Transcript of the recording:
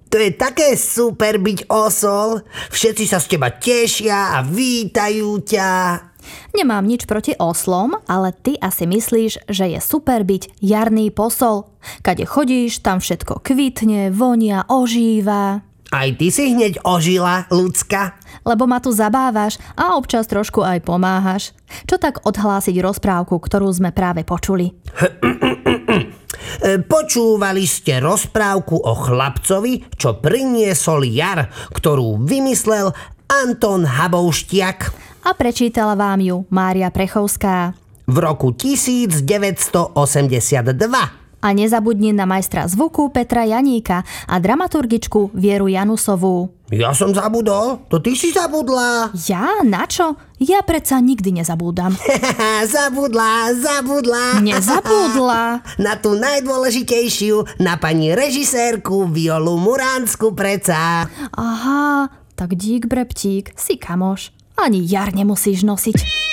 To je také super byť osol. Všetci sa z teba tešia a vítajú ťa. Nemám nič proti oslom, ale ty asi myslíš, že je super byť jarný posol. Kade chodíš, tam všetko kvitne, vonia, ožíva. Aj ty si hneď ožila, ľudská. Lebo ma tu zabávaš a občas trošku aj pomáhaš. Čo tak odhlásiť rozprávku, ktorú sme práve počuli? Počúvali ste rozprávku o chlapcovi, čo priniesol jar, ktorú vymyslel Anton Habouštiak. A prečítala vám ju Mária Prechovská. V roku 1982. A nezabudni na majstra zvuku Petra Janíka a dramaturgičku Vieru Janusovú. Ja som zabudol? To ty si zabudla. Ja? Na čo? Ja predsa nikdy nezabúdam. Zabudla. Nezabudla. Na tú najdôležitejšiu, na pani režisérku Violu Muránsku preca. Aha, tak dík breptík, si kamoš. Ani jar nemusíš nosiť.